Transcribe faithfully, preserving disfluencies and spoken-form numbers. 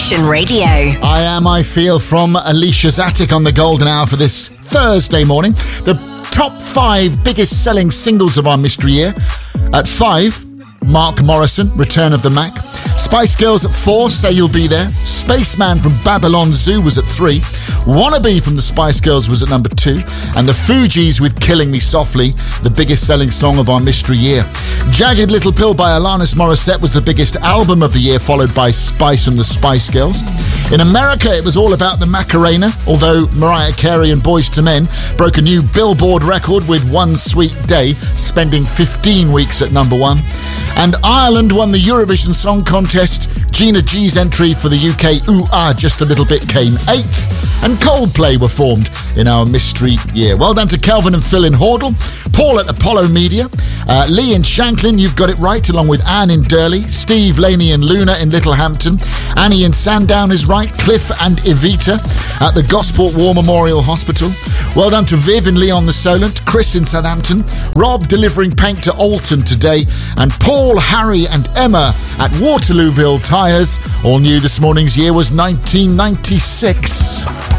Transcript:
Absolution Radio. I Am, I Feel from Alicia's Attic on the Golden Hour for this Thursday morning. The top five biggest selling singles of our mystery year. At five, Mark Morrison, Return of the Mac. Spice Girls at four, Say You'll Be There. Spaceman from Babylon Zoo was at three. Wannabe from the Spice Girls was at number two. And the Fugees with Killing Me Softly, the biggest selling song of our mystery year. Jagged Little Pill by Alanis Morissette was the biggest album of the year, followed by Spice and the Spice Girls. In America, it was all about the Macarena, although Mariah Carey and Boyz two Men broke a new Billboard record with One Sweet Day, spending fifteen weeks at number one. And Ireland won the Eurovision Song Contest. Gina G's entry for the U K Ooh Ah Just a Little Bit came eighth. And Coldplay were formed in our mystery year. Well done to Kelvin and Phil in Hordle, Paul at Apollo Media, uh, Lee in Shanklin, you've got it right, along with Anne in Durley, Steve, Laney and Luna in Littlehampton, Annie in Sandown is right, Cliff and Evita at the Gosport War Memorial Hospital. Well done to Viv in Leon the Solent, Chris in Southampton, Rob delivering paint to Alton today, and Paul, Harry and Emma at Waterlooville Tyres. All new this morning's year was nineteen ninety-six.